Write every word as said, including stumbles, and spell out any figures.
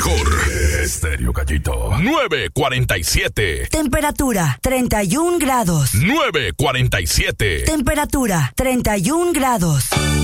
mejor. Estéreo Gallito. nueve cuarenta y siete. Temperatura treinta y un grados. nueve cuarenta y siete. Temperatura treinta y un grados.